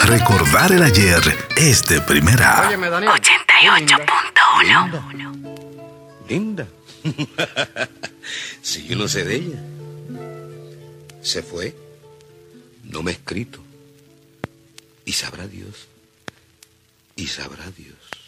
Recordar el ayer es de primera. Óyeme, Daniel. 88.1. Linda. Si yo no sé de ella. Se fue. No me ha escrito. Y sabrá Dios. Y sabrá Dios.